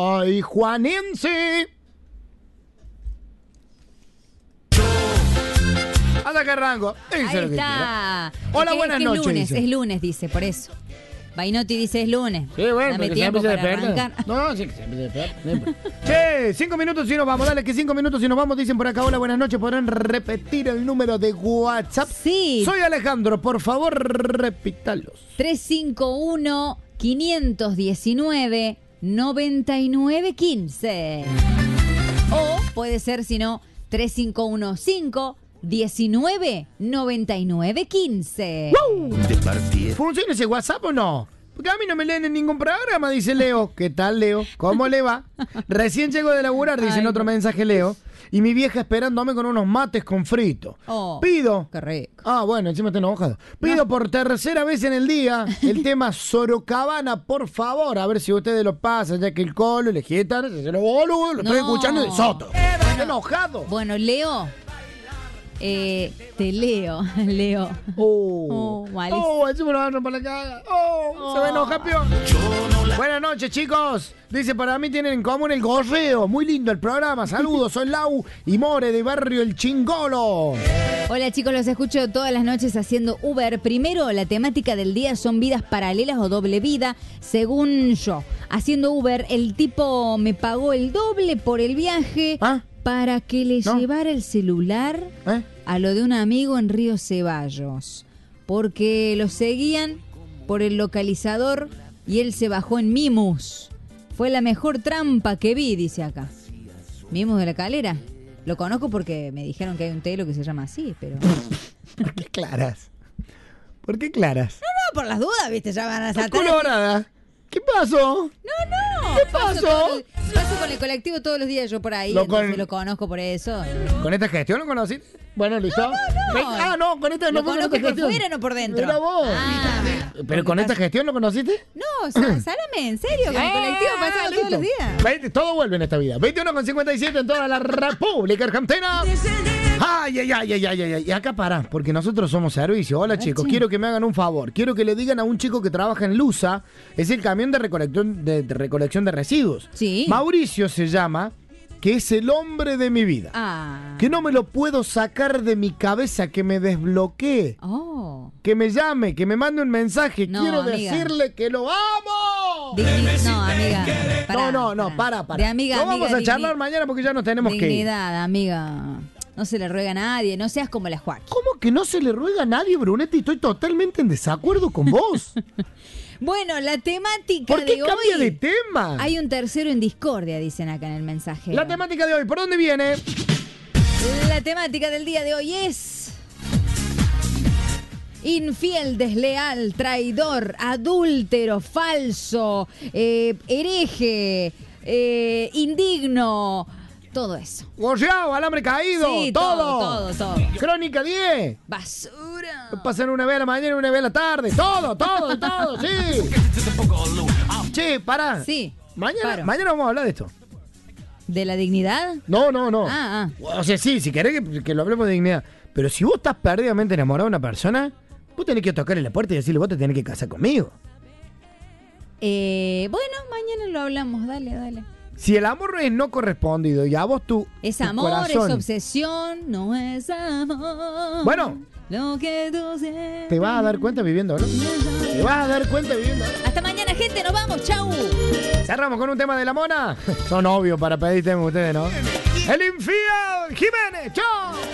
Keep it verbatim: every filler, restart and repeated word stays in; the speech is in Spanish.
Ay, Juanense. Hasta que arranco. Ahí está. Hola, es buenas que noches. Es lunes, dice. es lunes, dice, por eso. Bainotti dice es lunes. Sí, bueno, dame pero tiempo que se para empiece a arrancar. No, sí, que se empiece a despertar. No importa. Che, cinco minutos y nos vamos. Dale, que cinco minutos y nos vamos. Dicen por acá, hola, buenas noches. ¿Podrán repetir el número de WhatsApp? Sí. Soy Alejandro, por favor, repítalos. tres cinco uno, cinco uno nueve, nueve nueve uno cinco. O puede ser, si no, tres cinco uno cinco, diecinueve, noventa y nueve, quince. ¡Wow! ¿Funciona ese WhatsApp o no? Porque a mí no me leen en ningún programa, dice Leo. ¿Qué tal, Leo? ¿Cómo le va? Recién llego de laburar, dice en Ay, otro no. mensaje Leo. Y mi vieja esperándome con unos mates con frito. Oh, Pido. qué rico. Ah, bueno, encima está enojado. Pido No. por tercera vez en el día el tema Sorocabana, por favor. A ver si ustedes lo pasan, ya que el colo, el Gietano, se lo boludo, lo estoy No. escuchando de Soto. Está enojado. Bueno, Leo. Eh, te leo, Leo. Oh, Oh, malísimo. oh, encima lo van a romper la caga. Oh, se va a enojar, peor. Buenas noches, chicos. Dice, para mí tienen en común el gorreo. Muy lindo el programa. Saludos, soy Lau y More de Barrio El Chingolo. Hola chicos, los escucho todas las noches haciendo Uber. Primero, la temática del día son vidas paralelas o doble vida, según yo. Haciendo Uber, el tipo me pagó el doble por el viaje ¿Ah? para que le No. llevara el celular ¿Eh? a lo de un amigo en Río Ceballos. Porque lo seguían por el localizador y él se bajó en Mimus. Fue la mejor trampa que vi, dice acá. Mimus de la Calera. Lo conozco porque me dijeron que hay un telo que se llama así, pero... ¿Por qué claras? ¿Por qué claras? No, por las dudas, viste, ya van a ¿Estás saltar. colorada? ¿Qué pasó? No, no. ¿Qué Paso pasó? todos los- Paso con el colectivo todos los días yo por ahí, Lo entonces con- lo conozco por eso. ¿Con esta gestión lo conociste? Bueno, listo. No, no, no. Ah, no, con esta Lo no fue con conozco esta por gestión. fuera, no por dentro. Mira vos. Ah, ¿Pero porque con esta pasa- gestión lo conociste? No, sa- salame, en serio, con el colectivo pasaba listo. todos los días. veinte, todo vuelve en esta vida. veintiuno con cincuenta y siete en toda la República Argentina. Ay, ay, ay, ay, ay, ay. Y acá pará, porque nosotros somos servicio. Hola, chicos, quiero que me hagan un favor. Quiero que le digan a un chico que trabaja en Lusa, es el camión de recolección de, de recolección de residuos. Sí. Mauricio se llama, que es el hombre de mi vida. Ah. Que no me lo puedo sacar de mi cabeza, que me desbloquee. Oh. Que me llame, que me mande un mensaje. No, Quiero amiga. decirle que lo amo. Digni- no, amiga. no, pará, no, no, para, para. De amiga, No amiga, vamos a digni- charlar mañana porque ya nos tenemos que ir. Dignidad, amiga. No se le ruega a nadie, no seas como la Joaquín. ¿Cómo que no se le ruega a nadie, Brunetti? Estoy totalmente en desacuerdo con vos. Bueno, la temática ¿Por qué de cambia hoy... de tema? Hay un tercero en discordia, dicen acá en el mensaje. La temática de hoy, ¿por dónde viene? La temática del día de hoy es... Infiel, desleal, traidor, adúltero, falso, eh, hereje, eh, indigno, todo eso. Gorreado, alambre caído, Sí, todo. todo, todo, todo. Crónica diez. Basura. Pasan una vez a la mañana y una vez a la tarde. Todo, todo, todo, sí. Che, pará. Sí. Mañana, paro. mañana vamos a hablar de esto. ¿De la dignidad? No, no, no. Ah, O sea, sí, si querés que, que lo hablemos de dignidad. Pero si vos estás perdidamente enamorado de una persona, vos tenés que tocarle la puerta y decirle, vos te tenés que casar conmigo. Eh, bueno, mañana lo hablamos, dale, dale. Si el amor es no correspondido y a vos tu, Es tu amor, corazón, es obsesión, no es amor. Bueno. Lo que tú sientes. te vas a dar cuenta viviendo, ¿no? Te vas a dar cuenta viviendo. Hasta mañana, gente, nos vamos, chau. Cerramos con un tema de la mona. Son obvios para pedir temas ustedes, ¿no? El infiel Jiménez, chao.